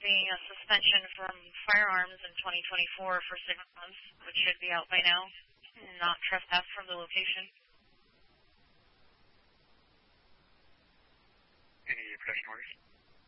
requesting a suspension from firearms in 2024 for 6 months, which should be out by now, and not trespass from the location.